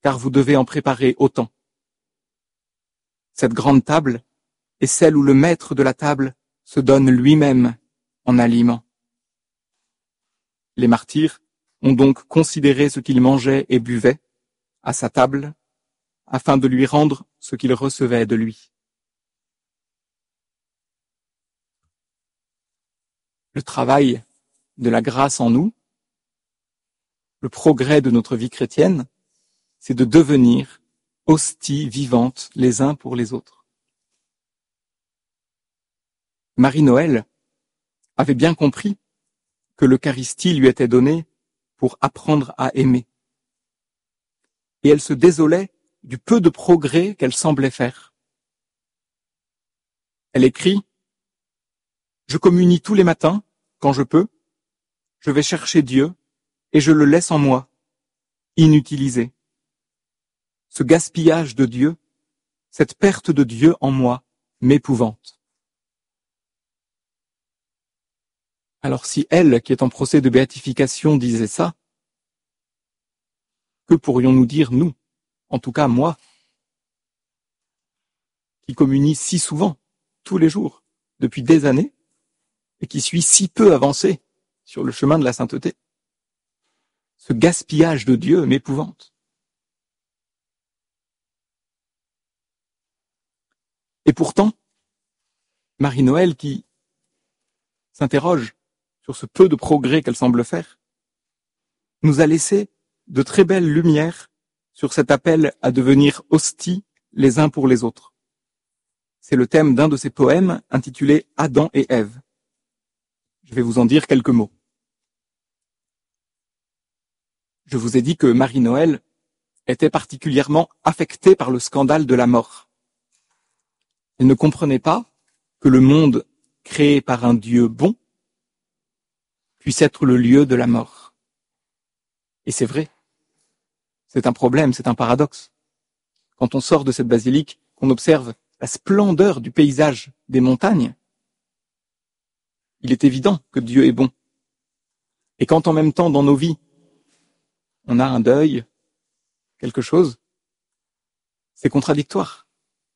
car vous devez en préparer autant. Cette grande table est celle où le maître de la table se donne lui-même en aliment. Les martyrs ont donc considéré ce qu'il mangeait et buvait à sa table, afin de lui rendre ce qu'il recevait de lui. Le travail de la grâce en nous, le progrès de notre vie chrétienne, c'est de devenir hosties vivantes les uns pour les autres. Marie-Noël avait bien compris que l'Eucharistie lui était donnée pour apprendre à aimer. Et elle se désolait du peu de progrès qu'elle semblait faire. Elle écrit « Je communie tous les matins, quand je peux, je vais chercher Dieu et je le laisse en moi, inutilisé. Ce gaspillage de Dieu, cette perte de Dieu en moi m'épouvante. » Alors si elle, qui est en procès de béatification, disait ça, que pourrions-nous dire, nous, en tout cas moi, qui communie si souvent, tous les jours, depuis des années, et qui suis si peu avancé sur le chemin de la sainteté? Ce gaspillage de Dieu m'épouvante. Et pourtant, Marie-Noël, qui s'interroge sur ce peu de progrès qu'elle semble faire, nous a laissé de très belles lumières sur cet appel à devenir hosties les uns pour les autres. C'est le thème d'un de ses poèmes intitulé « Adam et Ève ». Je vais vous en dire quelques mots. Je vous ai dit que Marie-Noël était particulièrement affectée par le scandale de la mort. Elle ne comprenait pas que le monde créé par un Dieu bon puisse être le lieu de la mort. Et c'est vrai. C'est un problème, c'est un paradoxe. Quand on sort de cette basilique, qu'on observe la splendeur du paysage des montagnes, il est évident que Dieu est bon. Et quand en même temps, dans nos vies, on a un deuil, quelque chose, c'est contradictoire.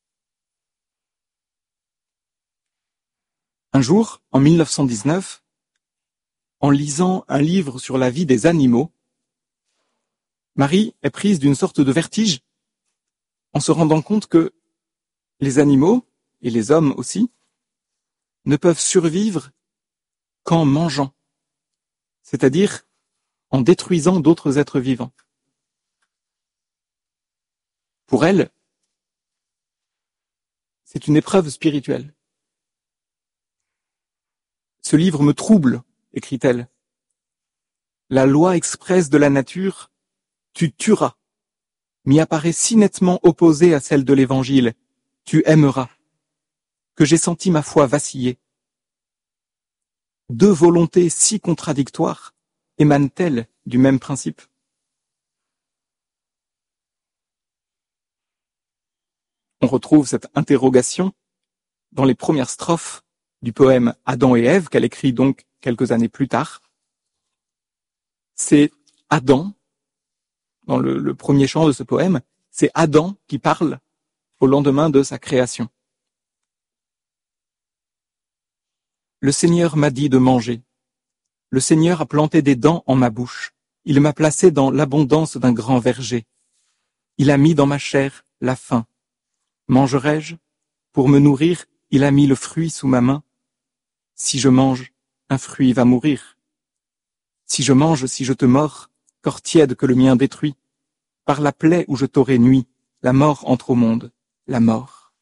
Un jour, en 1919, en lisant un livre sur la vie des animaux, Marie est prise d'une sorte de vertige en se rendant compte que les animaux, et les hommes aussi, ne peuvent survivre qu'en mangeant, c'est-à-dire en détruisant d'autres êtres vivants. Pour elle, c'est une épreuve spirituelle. Ce livre me trouble, écrit-elle. La loi expresse de la nature, tu tueras, m'y apparaît si nettement opposée à celle de l'Évangile, tu aimeras, que j'ai senti ma foi vaciller. Deux volontés si contradictoires émanent-elles du même principe? On retrouve cette interrogation dans les premières strophes du poème Adam et Ève, qu'elle écrit donc quelques années plus tard. C'est Adam, dans le premier chant de ce poème, c'est Adam qui parle au lendemain de sa création. Le Seigneur m'a dit de manger. Le Seigneur a planté des dents en ma bouche. Il m'a placé dans l'abondance d'un grand verger. Il a mis dans ma chair la faim. Mangerai-je? Pour me nourrir, il a mis le fruit sous ma main. Si je mange, un fruit va mourir. Si je mange, si je te mords, corps tiède que le mien détruit, par la plaie où je t'aurai nui, la mort entre au monde, la mort.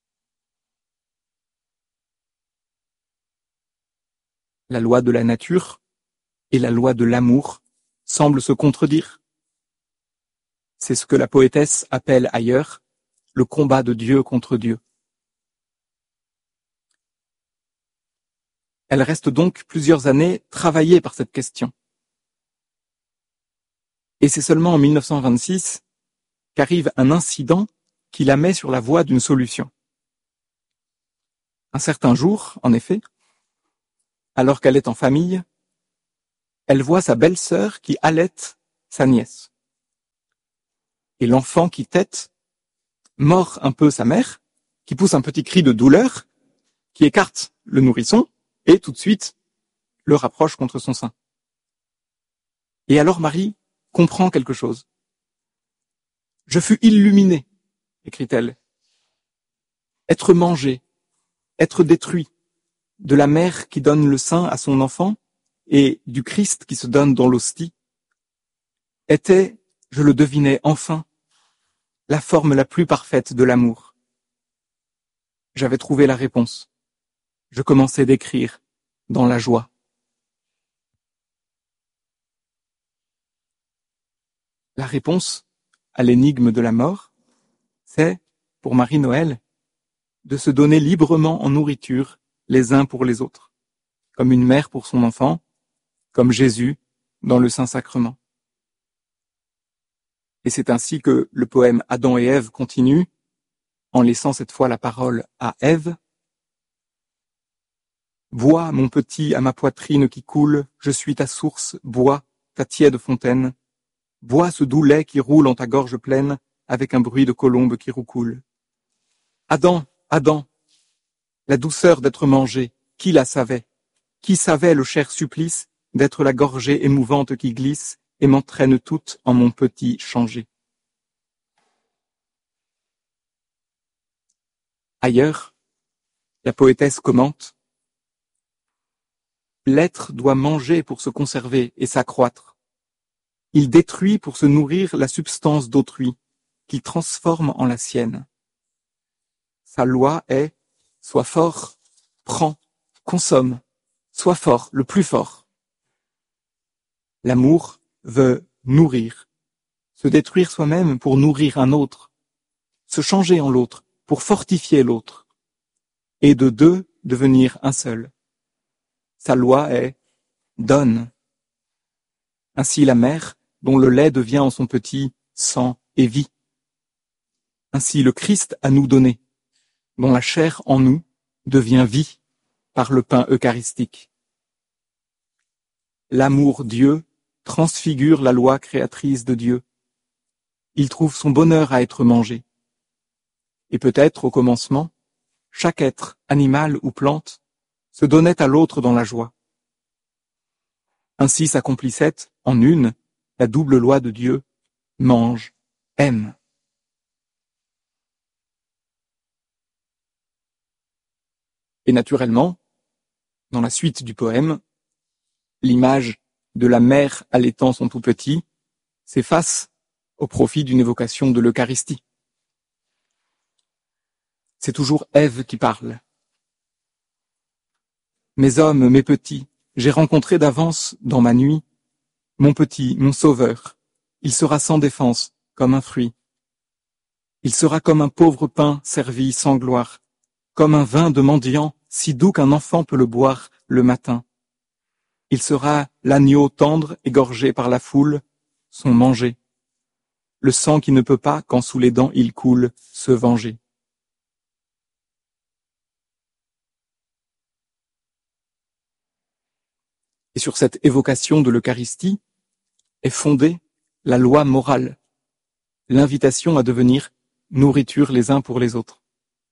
La loi de la nature et la loi de l'amour semblent se contredire. C'est ce que la poétesse appelle ailleurs le combat de Dieu contre Dieu. Elle reste donc plusieurs années travaillée par cette question. Et c'est seulement en 1926 qu'arrive un incident qui la met sur la voie d'une solution. Un certain jour, en effet, alors qu'elle est en famille, elle voit sa belle-sœur qui allaite sa nièce. et l'enfant qui tète, mord un peu sa mère, qui pousse un petit cri de douleur, qui écarte le nourrisson, et tout de suite le rapproche contre son sein. Et alors Marie comprend quelque chose. « Je fus illuminée », écrit-elle. Être mangé, être détruit, de la mère qui donne le sein à son enfant et du Christ qui se donne dans l'hostie, était, je le devinais enfin, la forme la plus parfaite de l'amour. J'avais trouvé la réponse. Je commençais d'écrire dans la joie. La réponse à l'énigme de la mort, c'est, pour Marie-Noël, de se donner librement en nourriture les uns pour les autres, comme une mère pour son enfant, comme Jésus dans le Saint-Sacrement. Et c'est ainsi que le poème Adam et Ève continue, en laissant cette fois la parole à Ève. « Bois, mon petit, à ma poitrine qui coule, je suis ta source, bois, ta tiède fontaine. Bois ce doux lait qui roule en ta gorge pleine, avec un bruit de colombe qui roucoule. Adam, Adam, la douceur d'être mangé, qui la savait? Qui savait le cher supplice d'être la gorgée émouvante qui glisse et m'entraîne toute en mon petit changé. » Ailleurs, la poétesse commente: « L'être doit manger pour se conserver et s'accroître. Il détruit pour se nourrir la substance d'autrui, qu'il transforme en la sienne. Sa loi est « sois fort, prends, consomme, sois fort, le plus fort. » L'amour veut nourrir, se détruire soi-même pour nourrir un autre, se changer en l'autre pour fortifier l'autre, et de deux devenir un seul. Sa loi est « donne ». Ainsi la mère, dont le lait devient en son petit sang et vie. Ainsi le Christ à nous donner, dont la chair en nous devient vie par le pain eucharistique. L'amour Dieu transfigure la loi créatrice de Dieu. Il trouve son bonheur à être mangé. Et peut-être, au commencement, chaque être, animal ou plante, se donnait à l'autre dans la joie. Ainsi s'accomplissait, en une, la double loi de Dieu, mange, aime. Et naturellement, dans la suite du poème, l'image de la mère allaitant son tout petit s'efface au profit d'une évocation de l'Eucharistie. C'est toujours Ève qui parle. « Mes hommes, mes petits, j'ai rencontré d'avance, dans ma nuit, mon petit, mon sauveur. Il sera sans défense, comme un fruit. Il sera comme un pauvre pain servi sans gloire, comme un vin de mendiant, si doux qu'un enfant peut le boire le matin. Il sera l'agneau tendre, égorgé par la foule, son manger. Le sang qui ne peut pas, quand sous les dents il coule, se venger. » Et sur cette évocation de l'Eucharistie est fondée la loi morale, l'invitation à devenir nourriture les uns pour les autres.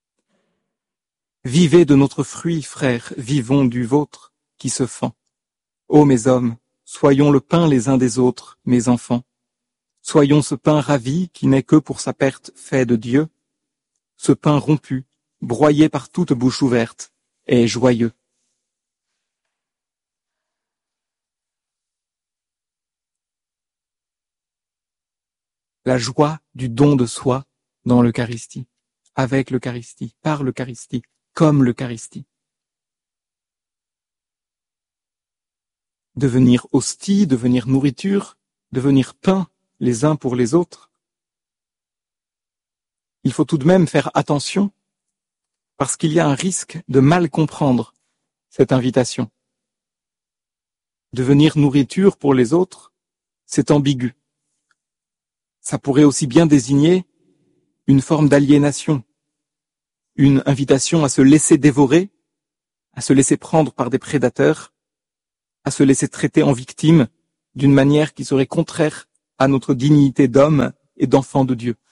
Vivez de notre fruit, frères, vivons du vôtre qui se fend. Ô mes hommes, soyons le pain les uns des autres, mes enfants. Soyons ce pain ravi qui n'est que pour sa perte fait de Dieu. Ce pain rompu, broyé par toute bouche ouverte, est joyeux. La joie du don de soi dans l'Eucharistie, avec l'Eucharistie, par l'Eucharistie, comme l'Eucharistie. Devenir hostie, devenir nourriture, devenir pain les uns pour les autres. Il faut tout de même faire attention, parce qu'il y a un risque de mal comprendre cette invitation. Devenir nourriture pour les autres, c'est ambigu. Ça pourrait aussi bien désigner une forme d'aliénation, une invitation à se laisser dévorer, à se laisser prendre par des prédateurs, à se laisser traiter en victime d'une manière qui serait contraire à notre dignité d'homme et d'enfants de Dieu.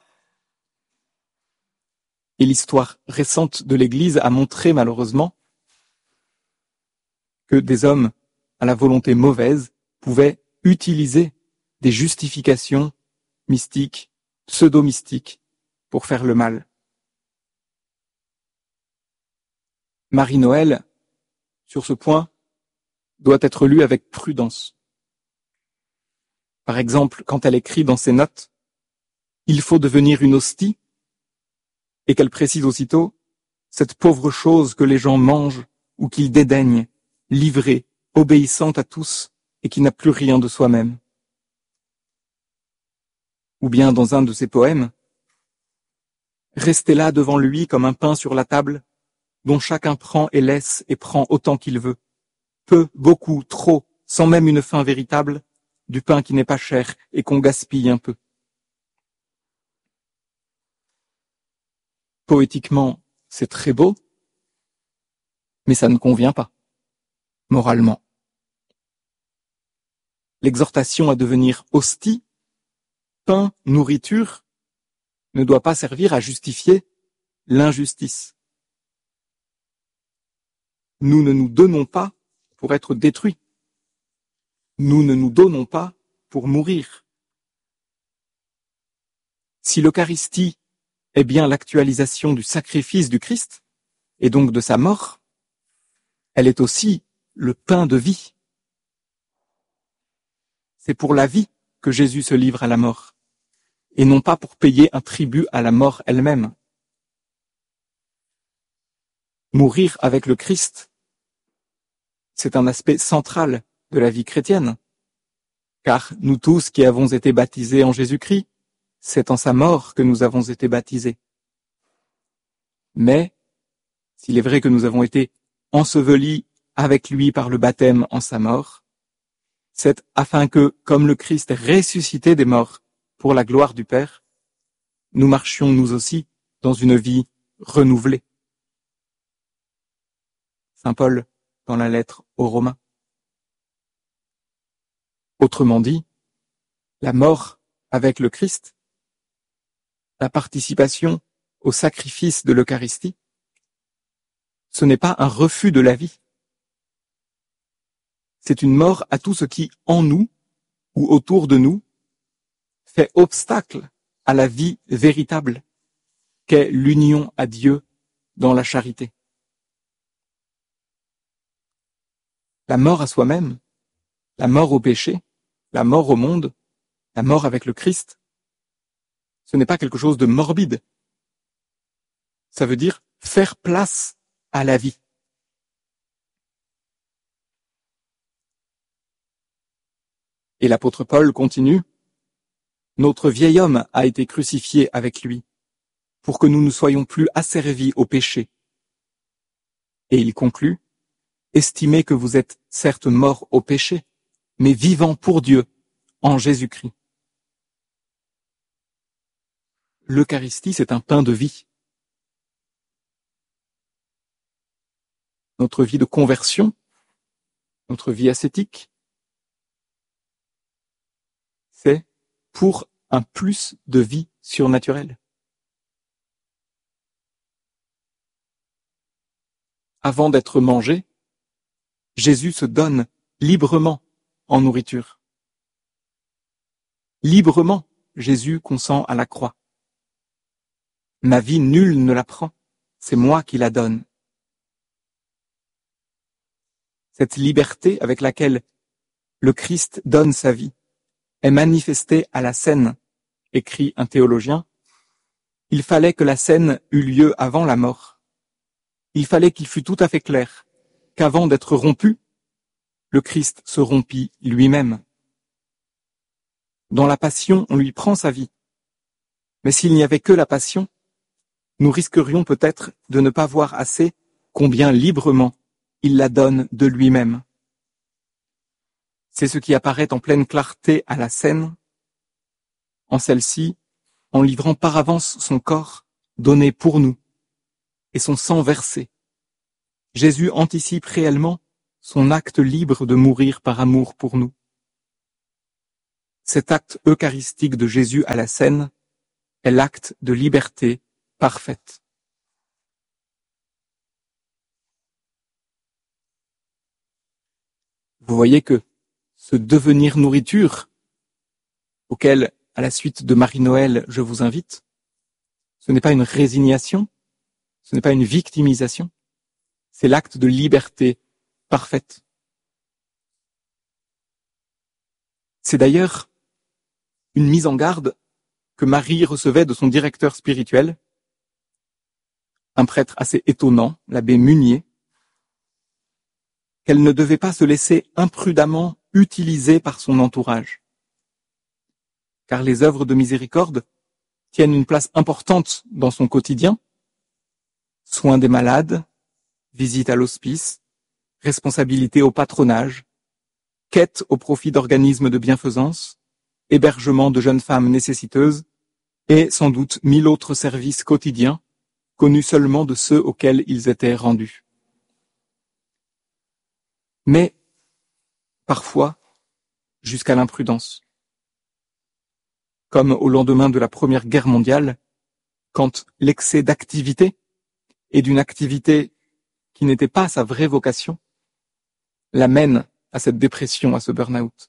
Et l'histoire récente de l'Église a montré malheureusement que des hommes à la volonté mauvaise pouvaient utiliser des justifications mystiques, pseudo-mystiques, pour faire le mal. Marie-Noël, sur ce point, doit être lue avec prudence. Par exemple, quand elle écrit dans ses notes « Il faut devenir une hostie » et qu'elle précise aussitôt « cette pauvre chose que les gens mangent ou qu'ils dédaignent, livrée, obéissante à tous et qui n'a plus rien de soi-même. » Ou bien dans un de ses poèmes « Restez là devant lui comme un pain sur la table, dont chacun prend et laisse et prend autant qu'il veut, peu, beaucoup, trop, sans même une faim véritable, du pain qui n'est pas cher et qu'on gaspille un peu. » Poétiquement, c'est très beau, mais ça ne convient pas, moralement. L'exhortation à devenir hostie, pain, nourriture, ne doit pas servir à justifier l'injustice. Nous ne nous donnons pas pour être détruits. Nous ne nous donnons pas pour mourir. Si l'Eucharistie est bien l'actualisation du sacrifice du Christ, et donc de sa mort, elle est aussi le pain de vie. C'est pour la vie que Jésus se livre à la mort, et non pas pour payer un tribut à la mort elle-même. Mourir avec le Christ, c'est un aspect central de la vie chrétienne, car nous tous qui avons été baptisés en Jésus-Christ, c'est en sa mort que nous avons été baptisés. Mais, s'il est vrai que nous avons été ensevelis avec lui par le baptême en sa mort, c'est afin que, comme le Christ est ressuscité des morts pour la gloire du Père, nous marchions nous aussi dans une vie renouvelée. Saint Paul dans la lettre aux Romains. Autrement dit, la mort avec le Christ, la participation au sacrifice de l'Eucharistie, ce n'est pas un refus de la vie. C'est une mort à tout ce qui, en nous ou autour de nous, fait obstacle à la vie véritable, qu'est l'union à Dieu dans la charité. La mort à soi-même, la mort au péché, la mort au monde, la mort avec le Christ, ce n'est pas quelque chose de morbide. Ça veut dire faire place à la vie. Et l'apôtre Paul continue, « Notre vieil homme a été crucifié avec lui, pour que nous ne soyons plus asservis au péché. » Et il conclut, « Estimez que vous êtes certes morts au péché, mais vivants pour Dieu, en Jésus-Christ. » L'Eucharistie, c'est un pain de vie. Notre vie de conversion, notre vie ascétique, c'est pour un plus de vie surnaturelle. Avant d'être mangé, Jésus se donne librement en nourriture. Librement, Jésus consent à la croix. Ma vie, nul ne la prend, c'est moi qui la donne. Cette liberté avec laquelle le Christ donne sa vie est manifestée à la scène, écrit un théologien. Il fallait que la scène eût lieu avant la mort. Il fallait qu'il fût tout à fait clair qu'avant d'être rompu, le Christ se rompit lui-même. Dans la passion, on lui prend sa vie. Mais s'il n'y avait que la passion, nous risquerions peut-être de ne pas voir assez combien librement il la donne de lui-même. C'est ce qui apparaît en pleine clarté à la scène. En celle-ci, en livrant par avance son corps donné pour nous et son sang versé, Jésus anticipe réellement son acte libre de mourir par amour pour nous. Cet acte eucharistique de Jésus à la scène est l'acte de liberté parfaite. Vous voyez que ce devenir nourriture, auquel, à la suite de Marie-Noël, je vous invite, ce n'est pas une résignation, ce n'est pas une victimisation, c'est l'acte de liberté parfaite. C'est d'ailleurs une mise en garde que Marie recevait de son directeur spirituel, un prêtre assez étonnant, l'abbé Munier, qu'elle ne devait pas se laisser imprudemment utiliser par son entourage. Car les œuvres de miséricorde tiennent une place importante dans son quotidien. Soins des malades, visite à l'hospice, responsabilité au patronage, quête au profit d'organismes de bienfaisance, hébergement de jeunes femmes nécessiteuses, et sans doute 1000 autres services quotidiens, connus seulement de ceux auxquels ils étaient rendus. Mais, parfois, jusqu'à l'imprudence. Comme au lendemain de la Première Guerre mondiale, quand l'excès d'activité, et d'une activité qui n'était pas sa vraie vocation, l'amène à cette dépression, à ce burn-out.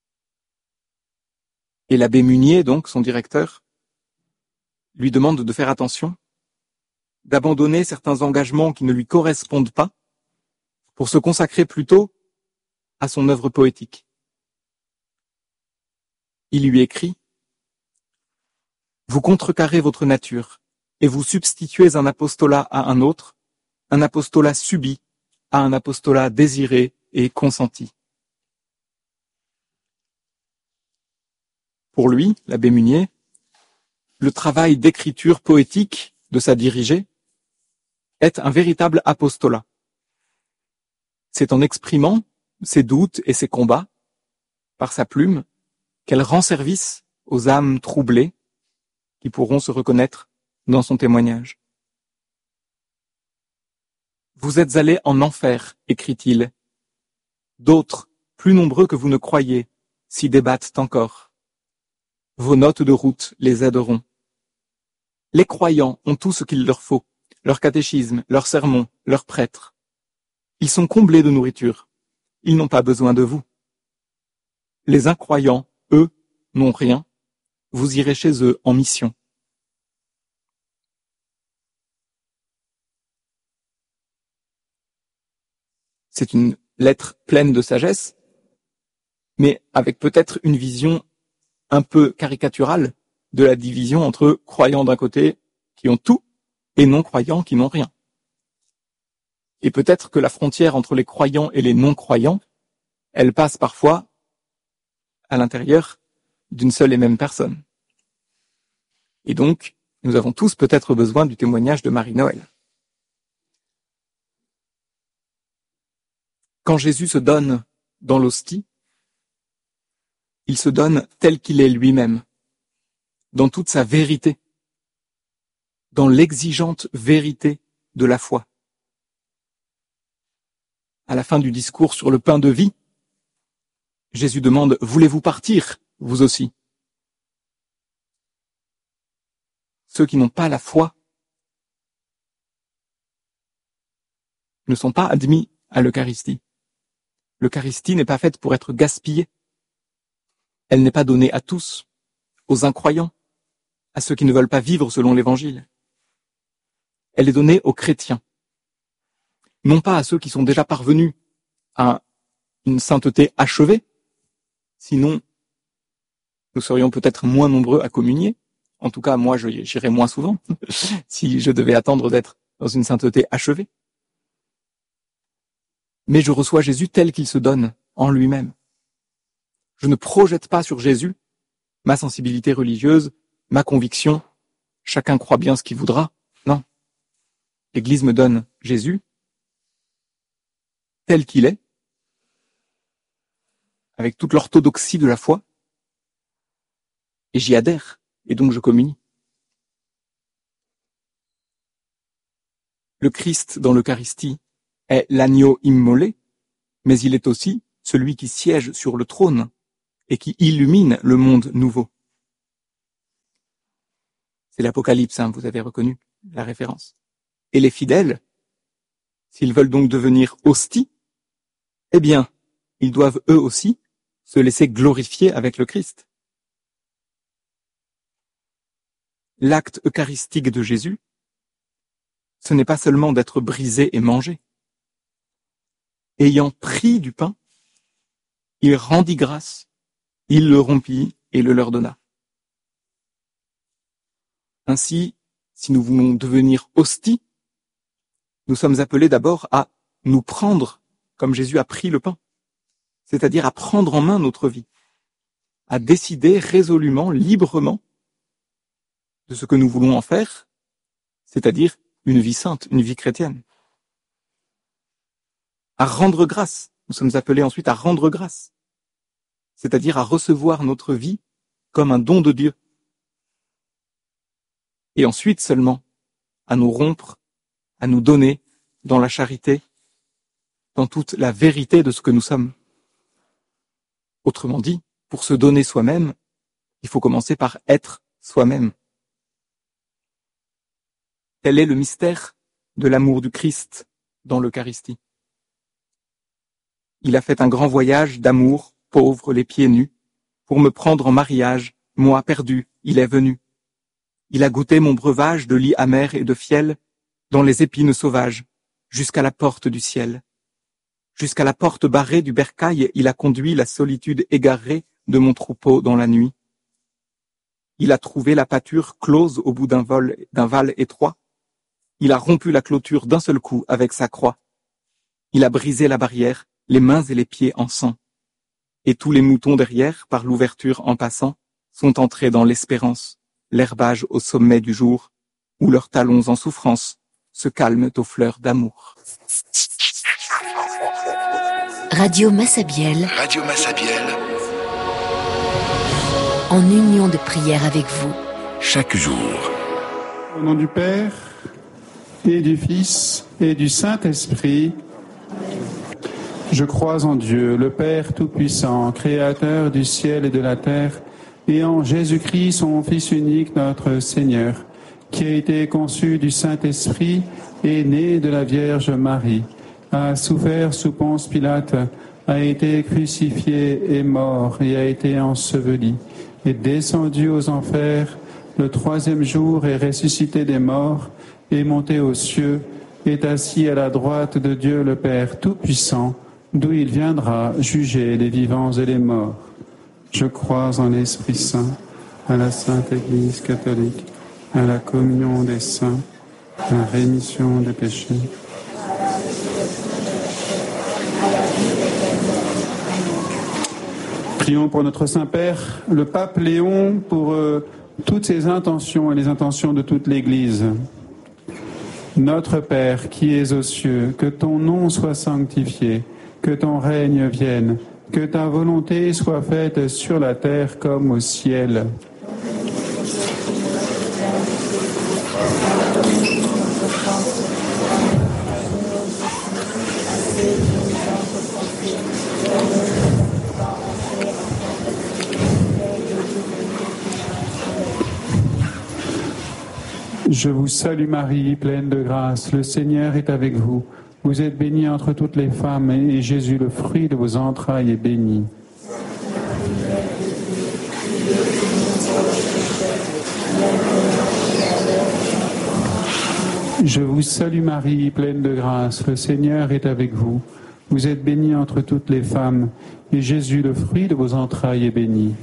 Et l'abbé Munier, donc, son directeur, lui demande de faire attention, d'abandonner certains engagements qui ne lui correspondent pas, pour se consacrer plutôt à son œuvre poétique. Il lui écrit « Vous contrecarrez votre nature, et vous substituez un apostolat à un autre, un apostolat subi à un apostolat désiré et consenti. » Pour lui, l'abbé Munier, le travail d'écriture poétique de sa dirigée est un véritable apostolat. C'est en exprimant ses doutes et ses combats, par sa plume, qu'elle rend service aux âmes troublées qui pourront se reconnaître dans son témoignage. « Vous êtes allés en enfer, écrit-il. D'autres, plus nombreux que vous ne croyez, s'y débattent encore. Vos notes de route les aideront. Les croyants ont tout ce qu'il leur faut, leur catéchisme, leur sermon, leur prêtre. Ils sont comblés de nourriture. Ils n'ont pas besoin de vous. Les incroyants, eux, n'ont rien. Vous irez chez eux en mission. » C'est une lettre pleine de sagesse, mais avec peut-être une vision un peu caricaturale de la division entre croyants d'un côté qui ont tout et non-croyants qui n'ont rien. Et peut-être que la frontière entre les croyants et les non-croyants, elle passe parfois à l'intérieur d'une seule et même personne. Et donc, nous avons tous peut-être besoin du témoignage de Marie-Noël. Quand Jésus se donne dans l'hostie, il se donne tel qu'il est lui-même, dans toute sa vérité, dans l'exigeante vérité de la foi. À la fin du discours sur le pain de vie, Jésus demande « Voulez-vous partir, vous aussi ?» Ceux qui n'ont pas la foi ne sont pas admis à l'Eucharistie. L'Eucharistie n'est pas faite pour être gaspillée. Elle n'est pas donnée à tous, aux incroyants, à ceux qui ne veulent pas vivre selon l'Évangile. Elle est donnée aux chrétiens, non pas à ceux qui sont déjà parvenus à une sainteté achevée, sinon nous serions peut-être moins nombreux à communier. En tout cas, moi, j'irais moins souvent si je devais attendre d'être dans une sainteté achevée. Mais je reçois Jésus tel qu'il se donne en lui-même. Je ne projette pas sur Jésus ma sensibilité religieuse, ma conviction. Chacun croit bien ce qu'il voudra. Non. L'Église me donne Jésus tel qu'il est, avec toute l'orthodoxie de la foi, et j'y adhère, et donc je communie. Le Christ dans l'Eucharistie est l'agneau immolé, mais il est aussi celui qui siège sur le trône, et qui illumine le monde nouveau. C'est l'Apocalypse, vous avez reconnu la référence. Et les fidèles, s'ils veulent donc devenir hosties, eh bien, ils doivent eux aussi se laisser glorifier avec le Christ. L'acte eucharistique de Jésus, ce n'est pas seulement d'être brisé et mangé. Ayant pris du pain, il rendit grâce, il le rompit et le leur donna. Ainsi, si nous voulons devenir hosties, nous sommes appelés d'abord à nous prendre comme Jésus a pris le pain, c'est-à-dire à prendre en main notre vie, à décider résolument, librement de ce que nous voulons en faire, c'est-à-dire une vie sainte, une vie chrétienne. À rendre grâce, nous sommes appelés ensuite à rendre grâce, c'est-à-dire à recevoir notre vie comme un don de Dieu. Et ensuite seulement à nous rompre, à nous donner dans la charité, dans toute la vérité de ce que nous sommes. Autrement dit, pour se donner soi-même, il faut commencer par être soi-même. Tel est le mystère de l'amour du Christ dans l'Eucharistie. Il a fait un grand voyage d'amour, pauvre, les pieds nus, pour me prendre en mariage, moi perdu, il est venu. Il a goûté mon breuvage de lit amer et de fiel dans les épines sauvages, jusqu'à la porte du ciel. Jusqu'à la porte barrée du bercail, il a conduit la solitude égarée de mon troupeau dans la nuit. Il a trouvé la pâture close au bout d'un val étroit. Il a rompu la clôture d'un seul coup avec sa croix. Il a brisé la barrière, les mains et les pieds en sang. Et tous les moutons derrière, par l'ouverture en passant, sont entrés dans l'espérance, l'herbage au sommet du jour, où leurs talons en souffrance se calment aux fleurs d'amour. Radio Massabielle. Radio Massabielle. En union de prière avec vous. Chaque jour. Au nom du Père, et du Fils, et du Saint-Esprit, je crois en Dieu, le Père Tout-Puissant, Créateur du ciel et de la terre, et en Jésus-Christ, son Fils unique, notre Seigneur, qui a été conçu du Saint-Esprit et né de la Vierge Marie, a souffert sous Ponce Pilate, a été crucifié et mort, et a été enseveli, est descendu aux enfers, le troisième jour est ressuscité des morts, est monté aux cieux, est assis à la droite de Dieu le Père Tout-Puissant, d'où il viendra juger les vivants et les morts. Je crois en l'Esprit Saint, à la Sainte Église catholique, à la communion des saints, à la rémission des péchés. Prions pour notre Saint-Père, le pape Léon, pour toutes ses intentions et les intentions de toute l'Église. Notre Père qui es aux cieux, que ton nom soit sanctifié, que ton règne vienne, que ta volonté soit faite sur la terre comme au ciel. Je vous salue Marie, pleine de grâce, le Seigneur est avec vous. Vous êtes bénie entre toutes les femmes, et Jésus, le fruit de vos entrailles, est béni. Je vous salue Marie, pleine de grâce, le Seigneur est avec vous. Vous êtes bénie entre toutes les femmes, et Jésus, le fruit de vos entrailles, est béni.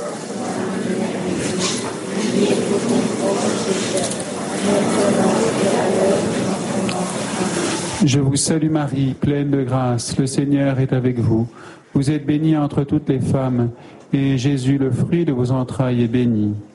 Je vous salue Marie, pleine de grâce, le Seigneur est avec vous. Vous êtes bénie entre toutes les femmes, et Jésus, le fruit de vos entrailles, est béni.